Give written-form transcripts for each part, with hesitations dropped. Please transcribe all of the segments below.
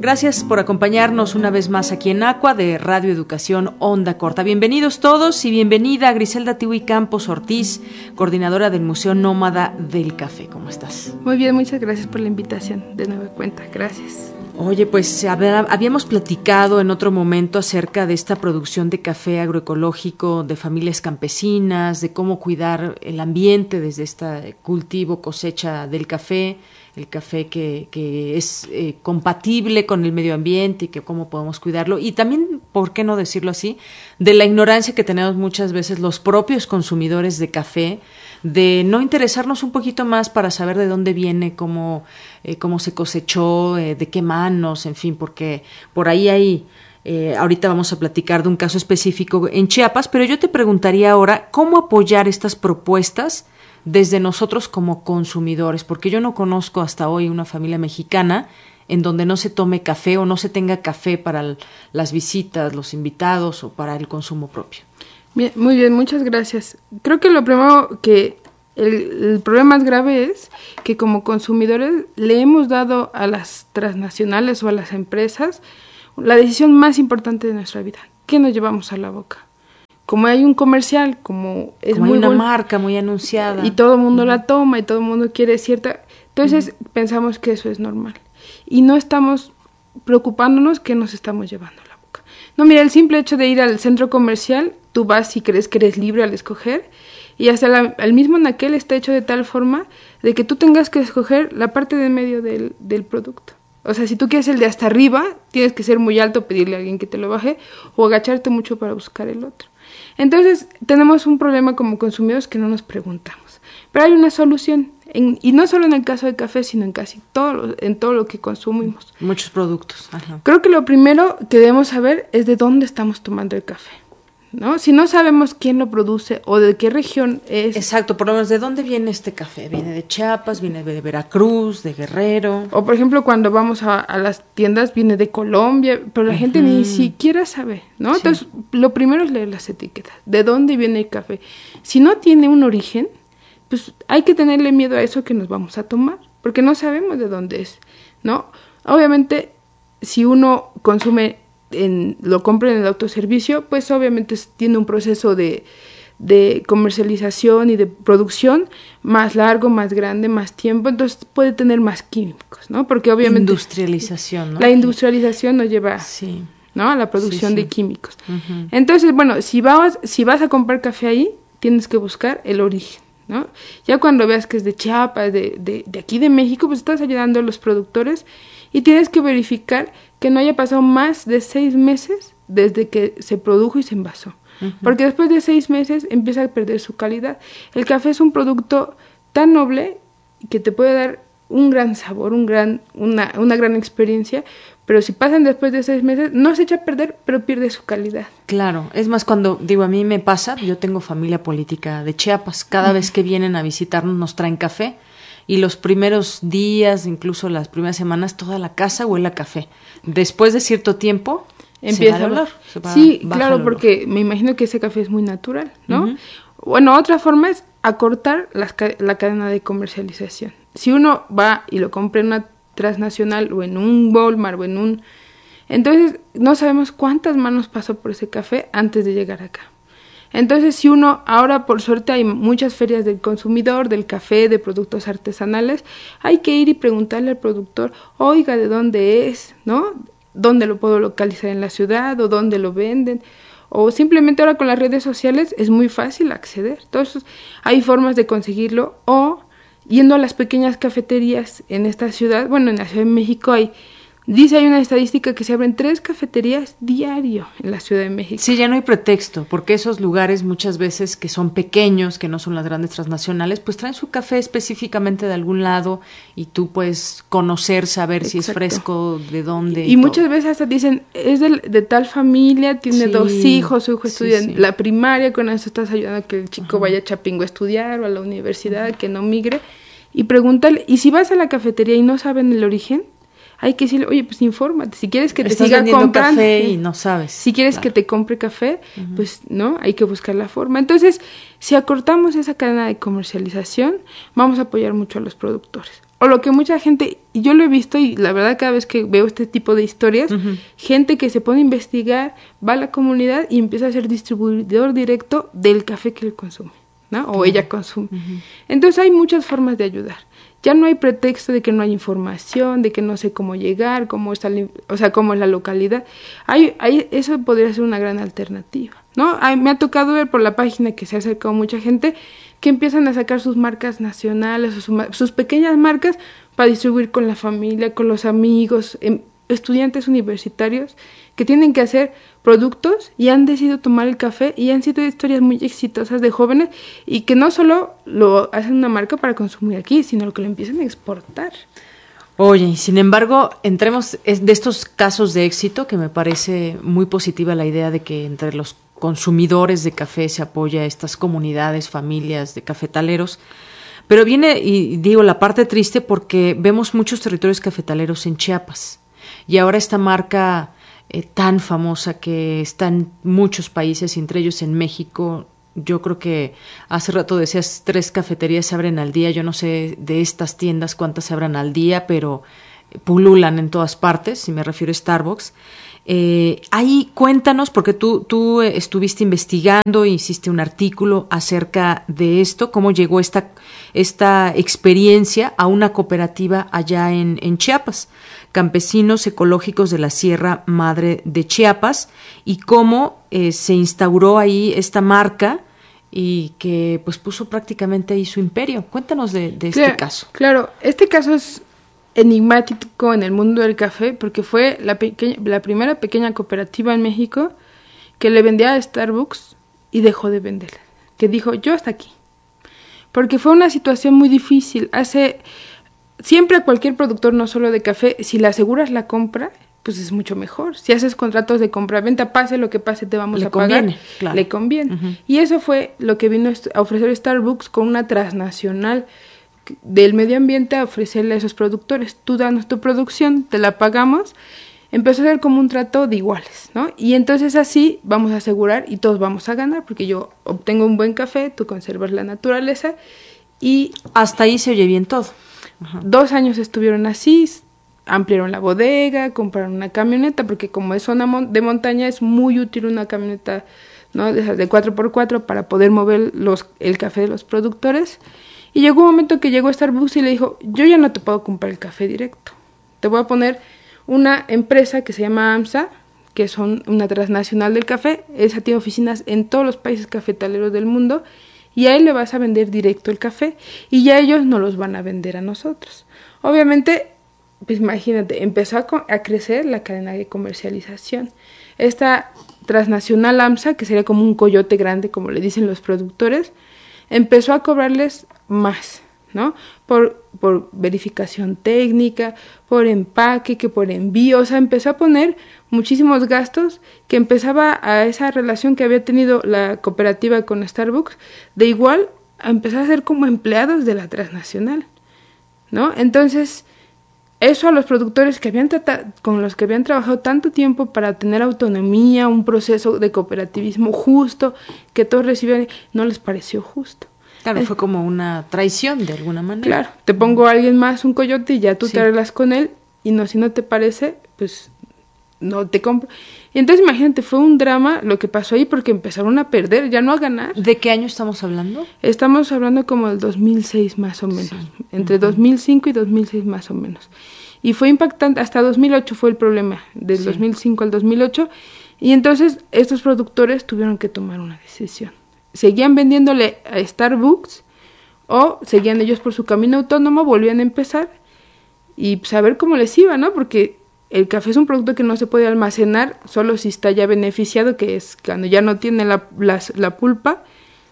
Gracias por acompañarnos una vez más aquí en Aqua de Radio Educación Onda Corta. Bienvenidos todos y bienvenida a Griselda Tiwi Campos Ortiz, coordinadora del Museo Nómada del Café. ¿Cómo estás? Muy bien, muchas gracias por la invitación. De nueva cuenta, gracias. Oye, pues habíamos platicado en otro momento acerca de esta producción de café agroecológico de familias campesinas, de cómo cuidar el ambiente desde este cultivo, cosecha del café, el café que es compatible con el medio ambiente y que cómo podemos cuidarlo. Y también, ¿por qué no decirlo así?, de la ignorancia que tenemos muchas veces los propios consumidores de café, de no interesarnos un poquito más para saber de dónde viene, cómo se cosechó, de qué manos, en fin, porque por ahí hay... ahorita vamos a platicar de un caso específico en Chiapas, pero yo te preguntaría ahora, ¿cómo apoyar estas propuestas desde nosotros como consumidores? Porque yo no conozco hasta hoy una familia mexicana en donde no se tome café o no se tenga café para las visitas, los invitados o para el consumo propio. Bien, muy bien, muchas gracias. Creo que lo primero que el problema más grave es que como consumidores le hemos dado a las transnacionales o a las empresas la decisión más importante de nuestra vida. ¿Qué nos llevamos a la boca? Como hay un comercial, como es como muy hay una marca muy anunciada y todo el mundo la toma y todo el mundo quiere cierta, entonces pensamos que eso es normal y no estamos preocupándonos qué nos estamos llevando a la boca. No, mira, el simple hecho de ir al centro comercial, tú vas y crees que eres libre al escoger y hasta el mismo anaquel está hecho de tal forma de que tú tengas que escoger la parte de medio del producto. O sea, si tú quieres el de hasta arriba, tienes que ser muy alto, pedirle a alguien que te lo baje o agacharte mucho para buscar el otro. Entonces, tenemos un problema como consumidores que no nos preguntamos. Pero hay una solución, y no solo en el caso del café, sino en casi en todo lo que consumimos. Muchos productos. Ajá. Creo que lo primero que debemos saber es de dónde estamos tomando el café, ¿no? Si no sabemos quién lo produce o de qué región es. Exacto, por lo menos, ¿de dónde viene este café? ¿Viene de Chiapas, viene de Veracruz, de Guerrero? O, por ejemplo, cuando vamos a las tiendas, viene de Colombia, pero la gente ni siquiera sabe, ¿no? Sí. Entonces, lo primero es leer las etiquetas, de dónde viene el café. Si no tiene un origen, pues hay que tenerle miedo a eso que nos vamos a tomar, porque no sabemos de dónde es, ¿no? Obviamente, si uno consume lo compra en el autoservicio, pues obviamente tiene un proceso de comercialización y de producción más largo, más grande, más tiempo, entonces puede tener más químicos, ¿no? Porque obviamente industrialización, ¿no? La industrialización nos lleva, sí, ¿no?, a la producción de químicos. Uh-huh. Entonces, bueno, si vas a comprar café ahí, tienes que buscar el origen, ¿no? Ya cuando veas que es de Chiapas, de aquí de México, pues estás ayudando a los productores y tienes que verificar que no haya pasado más de 6 meses desde que se produjo y se envasó. Uh-huh. Porque después de 6 meses empieza a perder su calidad. El café es un producto tan noble que te puede dar un gran sabor, una gran experiencia, pero si pasan después de 6 meses, no se echa a perder, pero pierde su calidad. Claro, es más cuando, a mí me pasa, yo tengo familia política de Chiapas, cada vez que vienen a visitarnos nos traen café, y los primeros días, incluso las primeras semanas, toda la casa huele a café. Después de cierto tiempo, empieza a olor. Sí, claro, porque me imagino que ese café es muy natural, ¿no? Uh-huh. Bueno, otra forma es acortar la cadena de comercialización. Si uno va y lo compra en una transnacional o en un Walmart o entonces no sabemos cuántas manos pasó por ese café antes de llegar acá. Entonces, si uno, ahora por suerte hay muchas ferias del consumidor, del café, de productos artesanales, hay que ir y preguntarle al productor, oiga, ¿de dónde es?, ¿no? ¿Dónde lo puedo localizar en la ciudad o dónde lo venden? O simplemente ahora con las redes sociales es muy fácil acceder. Entonces, hay formas de conseguirlo o yendo a las pequeñas cafeterías en esta ciudad. Bueno, en la Ciudad de México hay una estadística que se abren 3 cafeterías diario en la Ciudad de México. Sí, ya no hay pretexto, porque esos lugares muchas veces que son pequeños, que no son las grandes transnacionales, pues traen su café específicamente de algún lado y tú puedes conocer, saber si es fresco, de dónde. Y muchas veces hasta dicen, es de tal familia, tiene 2 hijos, su hijo estudia en la primaria, con eso estás ayudando a que el chico vaya a Chapingo a estudiar o a la universidad, que no migre. Y pregúntale, y si vas a la cafetería y no saben el origen, hay que decirle, oye, pues infórmate, si quieres que te siga comprando café y no sabes. Si quieres que te compre café, pues no, hay que buscar la forma. Entonces, si acortamos esa cadena de comercialización, vamos a apoyar mucho a los productores. o lo que mucha gente, y yo lo he visto y la verdad cada vez que veo este tipo de historias, gente que se pone a investigar, va a la comunidad y empieza a ser distribuidor directo del café que él consume, ¿no? O ella consume. Entonces hay muchas formas de ayudar. Ya no hay pretexto de que no hay información, de que no sé cómo llegar, cómo está, o sea, cómo es la localidad. Eso podría ser una gran alternativa, ¿no? Me ha tocado ver por la página que se ha acercado mucha gente que empiezan a sacar sus marcas nacionales, sus pequeñas marcas para distribuir con la familia, con los amigos, estudiantes universitarios que tienen que hacer productos y han decidido tomar el café y han sido historias muy exitosas de jóvenes y que no solo lo hacen una marca para consumir aquí, sino que lo empiezan a exportar. Oye, y sin embargo, entremos de estos casos de éxito, que me parece muy positiva la idea de que entre los consumidores de café se apoya a estas comunidades, familias de cafetaleros. Pero viene, y digo, la parte triste porque vemos muchos territorios cafetaleros en Chiapas. Y ahora esta marca tan famosa que está en muchos países, entre ellos en México, yo creo que hace rato decías 3 cafeterías se abren al día. Yo no sé de estas tiendas cuántas se abran al día, pero pululan en todas partes, si me refiero a Starbucks. Ahí cuéntanos, porque tú estuviste investigando, hiciste un artículo acerca de esto, cómo llegó esta experiencia a una cooperativa allá en Chiapas, Campesinos Ecológicos de la Sierra Madre de Chiapas, y cómo se instauró ahí esta marca y que pues puso prácticamente ahí su imperio. Cuéntanos de este caso. Claro, este caso es enigmático en el mundo del café porque fue la primera pequeña cooperativa en México que le vendía a Starbucks y dejó de venderla, que dijo yo hasta aquí, porque fue una situación muy difícil. Siempre a cualquier productor, no solo de café, si le aseguras la compra, pues es mucho mejor. Si haces contratos de compra-venta, pase lo que pase, te vamos a pagar. Claro. Le conviene. Y eso fue lo que vino a ofrecer Starbucks con una transnacional del medio ambiente, a ofrecerle a esos productores. Tú danos tu producción, te la pagamos. Empezó a ser como un trato de iguales, ¿no? Y entonces así vamos a asegurar y todos vamos a ganar, porque yo obtengo un buen café, tú conservas la naturaleza y... Hasta ahí se oye bien todo. Ajá. 2 años estuvieron así, ampliaron la bodega, compraron una camioneta, porque como es zona de montaña es muy útil una camioneta, ¿no? De 4x4 para poder mover el café de los productores. Y llegó un momento que llegó Starbucks y le dijo, yo ya no te puedo comprar el café directo, te voy a poner una empresa que se llama AMSA, que son una transnacional del café. Esa tiene oficinas en todos los países cafetaleros del mundo y a él le vas a vender directo el café y ya ellos no los van a vender a nosotros. Obviamente, pues imagínate, empezó a crecer la cadena de comercialización. Esta transnacional AMSA, que sería como un coyote grande, como le dicen los productores, empezó a cobrarles más, ¿no? Por verificación técnica, por empaque, que por envío, o sea, empezó a poner muchísimos gastos que empezaba a esa relación que había tenido la cooperativa con Starbucks, de igual a empezar a ser como empleados de la transnacional, ¿no? Entonces, eso a los productores con los que habían trabajado tanto tiempo para tener autonomía, un proceso de cooperativismo justo, que todos recibían, no les pareció justo. Claro, fue como una traición de alguna manera. Claro, te pongo a alguien más, un coyote, y ya tú te arreglas con él, y no, si no te parece, pues no te compro. Y entonces imagínate, fue un drama lo que pasó ahí, porque empezaron a perder, ya no a ganar. ¿De qué año estamos hablando? Estamos hablando como del 2006 más o menos, entre 2005 y 2006 más o menos. Y fue impactante, hasta 2008 fue el problema, del 2005 al 2008, y entonces estos productores tuvieron que tomar una decisión. Seguían vendiéndole a Starbucks o seguían ellos por su camino autónomo, volvían a empezar y pues a ver cómo les iba, ¿no? Porque el café es un producto que no se puede almacenar solo si está ya beneficiado, que es cuando ya no tiene la pulpa,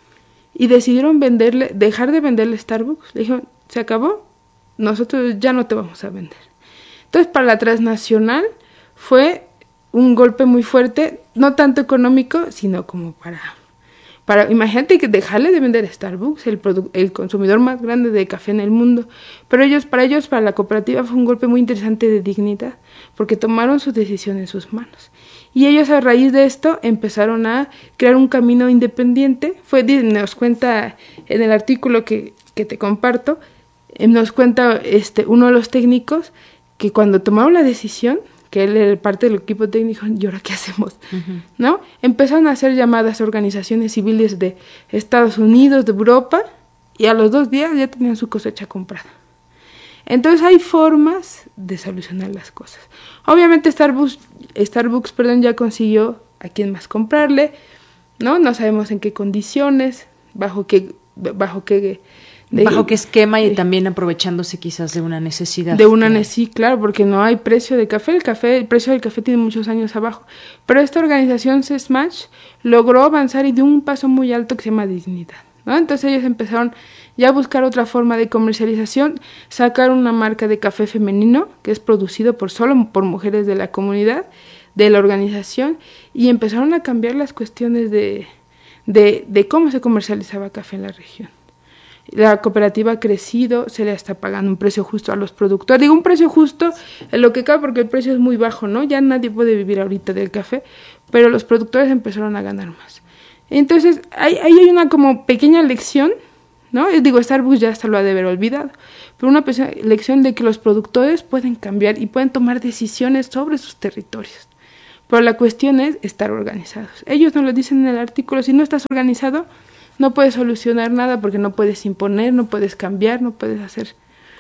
y decidieron dejar de venderle a Starbucks. Le dijeron, se acabó, nosotros ya no te vamos a vender. Entonces para la transnacional fue un golpe muy fuerte, no tanto económico, sino como para imagínate que dejarle de vender Starbucks, el consumidor más grande de café en el mundo. Pero para la cooperativa fue un golpe muy interesante de dignidad, porque tomaron su decisión en sus manos. Y ellos a raíz de esto empezaron a crear un camino independiente. Nos cuenta en el artículo que te comparto, nos cuenta uno de los técnicos que cuando tomaron la decisión, que él era parte del equipo técnico, ¿y ahora qué hacemos? Uh-huh. ¿No? Empezaron a hacer llamadas a organizaciones civiles de Estados Unidos, de Europa, y a los 2 días ya tenían su cosecha comprada. Entonces hay formas de solucionar las cosas. Obviamente Starbucks, ya consiguió a quién más comprarle, ¿no? No sabemos en qué condiciones, bajo qué esquema y también aprovechándose quizás de una necesidad. Sí, claro, porque no hay precio de café. El precio del café tiene muchos años abajo. Pero esta organización CESMACH logró avanzar y dio un paso muy alto que se llama dignidad, ¿no? Entonces ellos empezaron ya a buscar otra forma de comercialización, sacaron una marca de café femenino que es producido solo por mujeres de la comunidad, de la organización, y empezaron a cambiar las cuestiones de cómo se comercializaba café en la región. La cooperativa ha crecido, se le está pagando un precio justo a los productores. Digo un precio justo en lo que cabe porque el precio es muy bajo, ¿no? Ya nadie puede vivir ahorita del café, pero los productores empezaron a ganar más. Entonces, ahí hay una como pequeña lección, ¿no? Digo, Starbucks ya hasta lo ha de haber olvidado, pero una pequeña lección de que los productores pueden cambiar y pueden tomar decisiones sobre sus territorios. Pero la cuestión es estar organizados. Ellos nos lo dicen en el artículo, si no estás organizado, no puedes solucionar nada porque no puedes imponer, no puedes cambiar, no puedes hacer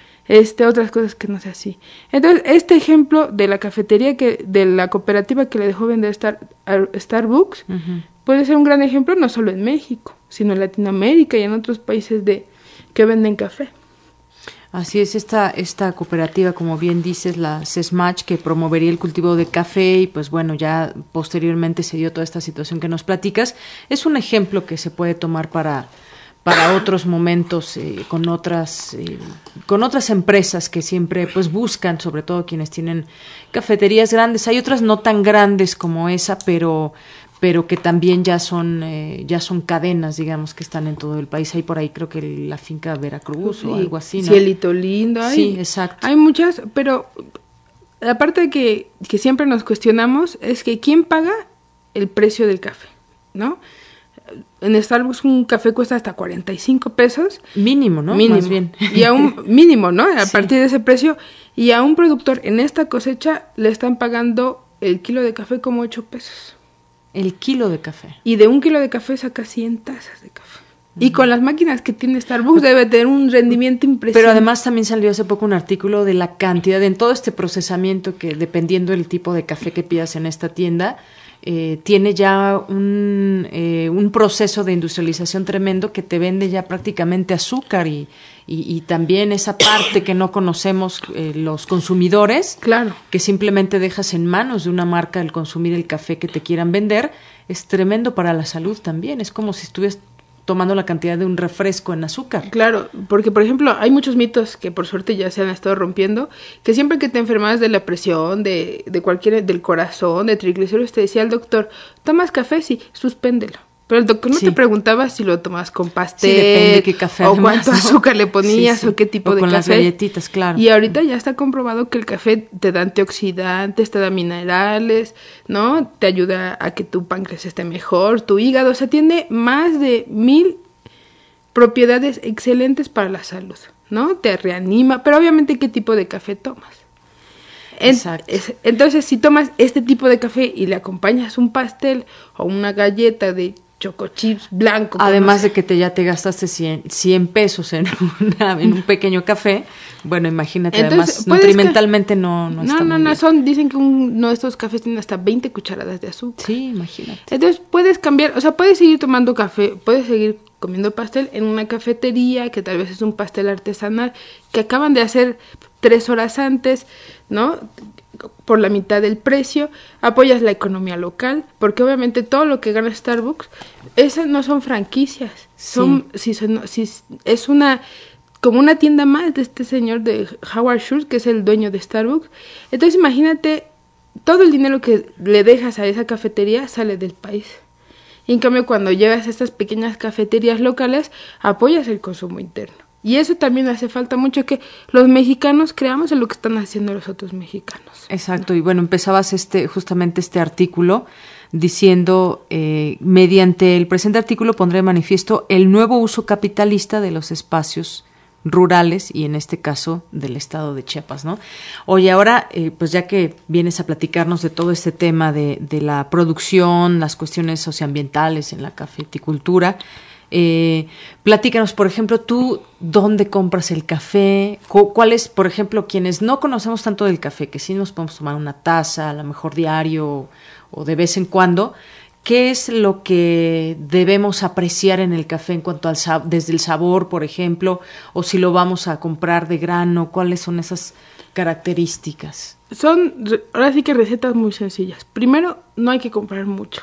otras cosas que no sea así. Entonces, este ejemplo de la cafetería de la cooperativa que le dejó vender Starbucks, uh-huh, puede ser un gran ejemplo no solo en México, sino en Latinoamérica y en otros países que venden café. Así es, esta cooperativa, como bien dices, la CESMACH, que promovería el cultivo de café y pues bueno, ya posteriormente se dio toda esta situación que nos platicas, es un ejemplo que se puede tomar para otros momentos con otras empresas que siempre pues buscan, sobre todo quienes tienen cafeterías grandes. Hay otras no tan grandes como esa, pero que también ya son cadenas, digamos, que están en todo el país. Hay por ahí creo que la finca Veracruz o algo así, ¿no? Cielito Lindo. Sí, exacto. Hay muchas, pero la parte que siempre nos cuestionamos es que ¿quién paga el precio del café? ¿No? En Starbucks un café cuesta hasta 45 pesos. Mínimo, ¿no? Mínimo. Más bien. Y a un mínimo, ¿no? A partir de ese precio. Y a un productor en esta cosecha le están pagando el kilo de café como 8 pesos. El kilo de café. Y de 1 kilo de café saca 100 tazas de café. Uh-huh. Y con las máquinas que tiene Starbucks debe tener un rendimiento impresionante. Pero además también salió hace poco un artículo de la cantidad, en todo este procesamiento que dependiendo del tipo de café que pidas en esta tienda, tiene ya un proceso de industrialización tremendo que te vende ya prácticamente azúcar y también esa parte que no conocemos los consumidores, claro, que simplemente dejas en manos de una marca el consumir el café que te quieran vender, es tremendo para la salud también, es como si estuvieras tomando la cantidad de un refresco en azúcar. Claro, porque por ejemplo hay muchos mitos que por suerte ya se han estado rompiendo, que siempre que te enfermas de la presión, de cualquier, del corazón, de triglicéridos, te decía el doctor, ¿tomas café? Sí, suspéndelo. Pero el doctor no te preguntaba si lo tomabas con pastel, depende de qué café, o además, cuánto azúcar le ponías, o qué tipo de con café. Las galletitas, claro. Y ahorita ya está comprobado que el café te da antioxidantes, te da minerales, ¿no? Te ayuda a que tu páncreas esté mejor, tu hígado, o sea, tiene más de 1000 propiedades excelentes para la salud, ¿no? Te reanima, pero obviamente ¿qué tipo de café tomas? Entonces, si tomas este tipo de café y le acompañas un pastel o una galleta de choco chips blanco. Además de que ya te gastaste 100 pesos en un pequeño café, bueno, imagínate, entonces, además nutrimentalmente no está muy bien. Dicen que uno de estos cafés tiene hasta 20 cucharadas de azúcar. Sí, imagínate. Entonces puedes cambiar, o sea, puedes seguir tomando café, puedes seguir comiendo pastel en una cafetería, que tal vez es un pastel artesanal, que acaban de hacer 3 horas antes, ¿no? Por la mitad del precio, apoyas la economía local, porque obviamente todo lo que gana Starbucks, esas no son franquicias, es como una tienda más de este señor de Howard Schultz, que es el dueño de Starbucks. Entonces imagínate, todo el dinero que le dejas a esa cafetería sale del país. Y en cambio cuando llegas a estas pequeñas cafeterías locales, apoyas el consumo interno. Y eso también hace falta mucho, que los mexicanos creamos en lo que están haciendo los otros mexicanos. Exacto, y bueno, empezabas justamente este artículo diciendo, mediante el presente artículo pondré de manifiesto el nuevo uso capitalista de los espacios rurales y en este caso del estado de Chiapas, ¿no? Oye, ahora, pues ya que vienes a platicarnos de todo este tema de la producción, las cuestiones socioambientales en la cafeticultura, platícanos, por ejemplo, tú, ¿dónde compras el café? ¿Cuál es, por ejemplo, quienes no conocemos tanto del café, que sí nos podemos tomar una taza, a lo mejor diario o de vez en cuando? ¿Qué es lo que debemos apreciar en el café en cuanto al desde el sabor, por ejemplo, o si lo vamos a comprar de grano? ¿Cuáles son esas características? Ahora sí que recetas muy sencillas. Primero, no hay que comprar mucho.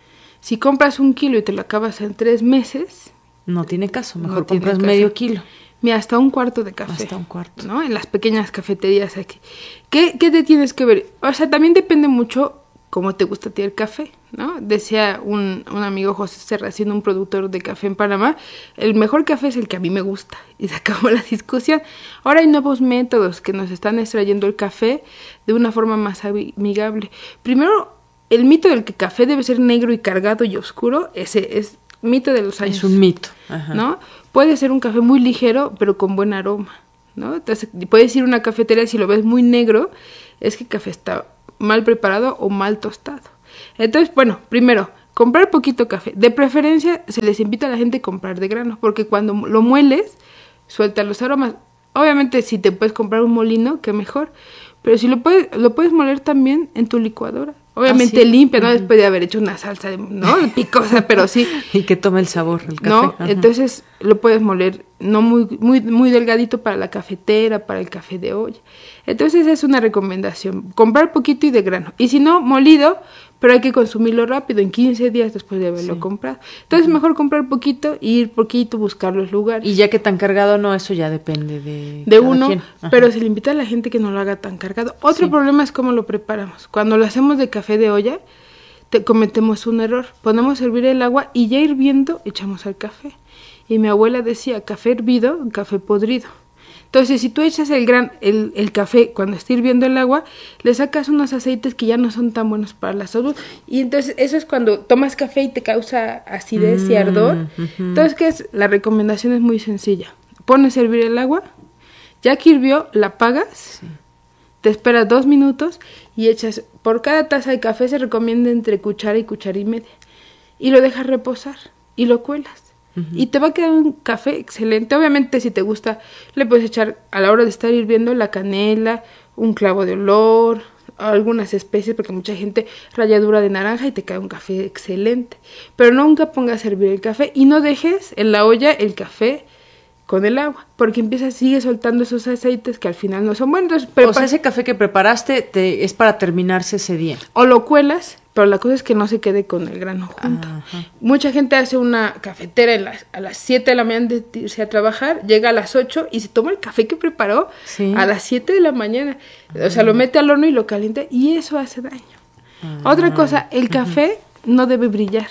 Si compras 1 kilo y te lo acabas en 3 meses... No tiene caso, mejor compras medio kilo. Mira, hasta 1/4 de café. Hasta 1/4. ¿No? En las pequeñas cafeterías aquí. ¿Qué te tienes que ver? O sea, también depende mucho cómo te gusta a ti el café, ¿no? Decía un amigo, José Serracino, un productor de café en Panamá, el mejor café es el que a mí me gusta. Y se acabó la discusión. Ahora hay nuevos métodos que nos están extrayendo el café de una forma más amigable. Primero, el mito del que café debe ser negro y cargado y oscuro, ese es mito de los años. Es un mito. Ajá. ¿No? Puede ser un café muy ligero, pero con buen aroma, ¿no? Entonces, puedes ir a una cafetería, si lo ves muy negro, es que el café está mal preparado o mal tostado. Entonces, bueno, primero, comprar poquito café. De preferencia, se les invita a la gente a comprar de grano, porque cuando lo mueles, suelta los aromas. Obviamente, si te puedes comprar un molino, qué mejor. Pero si lo puedes moler también en tu licuadora. Obviamente ¿sí? Limpia, ¿no? Después de haber hecho una salsa, ¿no? Picosa, pero sí. Y que tome el sabor el café. ¿No? Ajá. Entonces lo puedes moler no muy delgadito para la cafetera, para el café de olla. Entonces es una recomendación. Comprar poquito y de grano. Y si no, molido, pero hay que consumirlo rápido, en 15 días después de haberlo comprado. Entonces mejor comprar poquito y ir poquito, buscar los lugares. Y ya que tan cargado no, eso ya depende de uno, pero se le invita a la gente que no lo haga tan cargado. Otro problema es cómo lo preparamos. Cuando lo hacemos de café de olla, cometemos un error. Ponemos a hervir el agua y ya hirviendo echamos el café. Y mi abuela decía, café hervido, café podrido. Entonces, si tú echas el café cuando está hirviendo el agua, le sacas unos aceites que ya no son tan buenos para la salud. Y entonces, eso es cuando tomas café y te causa acidez y ardor. Entonces, la recomendación es muy sencilla. Pones a hervir el agua, ya que hirvió, la apagas, te esperas 2 minutos y echas, por cada taza de café se recomienda entre cuchara y cuchara y media. Y lo dejas reposar y lo cuelas. Y te va a quedar un café excelente. Obviamente, si te gusta, le puedes echar a la hora de estar hirviendo la canela, un clavo de olor, algunas especies, porque mucha gente ralladura de naranja y te cae un café excelente. Pero nunca pongas a hervir el café y no dejes en la olla el café con el agua, porque sigue soltando esos aceites que al final no son buenos. O sea, ese café que preparaste es para terminarse ese día. O lo cuelas, pero la cosa es que no se quede con el grano junto. Ajá. Mucha gente hace una cafetera a las 7 de la mañana de irse a trabajar, llega a las 8 y se toma el café que preparó a las 7 de la mañana. O sea, lo mete al horno y lo calienta y eso hace daño. Otra cosa, el café no debe brillar.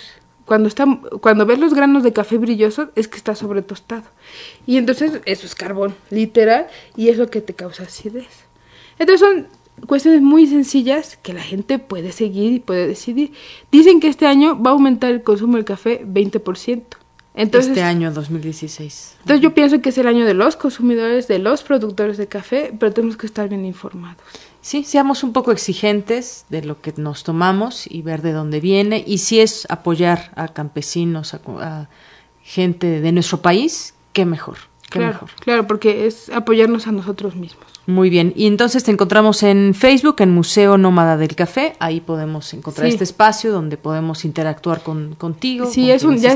Cuando ves los granos de café brillosos es que está sobretostado. Y entonces eso es carbón, literal, y es lo que te causa acidez. Entonces son cuestiones muy sencillas que la gente puede seguir y puede decidir. Dicen que este año va a aumentar el consumo del café 20%. Entonces, este año 2016. Entonces yo pienso que es el año de los consumidores, de los productores de café, pero tenemos que estar bien informados. Sí, seamos un poco exigentes de lo que nos tomamos y ver de dónde viene. Y si es apoyar a campesinos, a gente de nuestro país, qué mejor. Claro, porque es apoyarnos a nosotros mismos. Muy bien. Y entonces te encontramos en Facebook, en Museo Nómada del Café. Ahí podemos encontrar este espacio donde podemos interactuar contigo. Sí,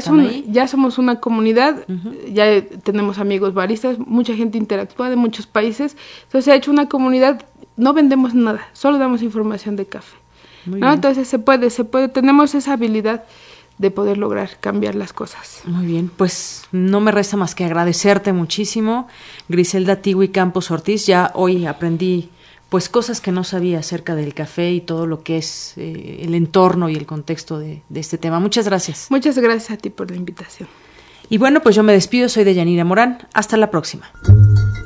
ya somos una comunidad, ya tenemos amigos baristas, mucha gente interactúa de muchos países. Entonces se ha hecho una comunidad. No vendemos nada, solo damos información de café. ¿No? Entonces se puede, tenemos esa habilidad de poder lograr cambiar las cosas. Muy bien, pues no me resta más que agradecerte muchísimo, Griselda Tigui Campos Ortiz. Ya hoy aprendí pues cosas que no sabía acerca del café y todo lo que es el entorno y el contexto de este tema. Muchas gracias. Muchas gracias a ti por la invitación. Y bueno, pues yo me despido, soy Deyanira Morán. Hasta la próxima.